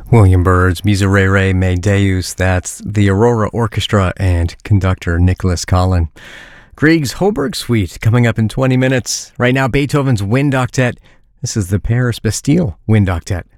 William Byrd's Miserere Me Deus. That's the Aurora Orchestra and conductor Nicholas Collin. Grieg's Hoburg Suite coming up in 20 minutes. Right now, Beethoven's Wind Octet. This is the Paris Bastille Wind Octet.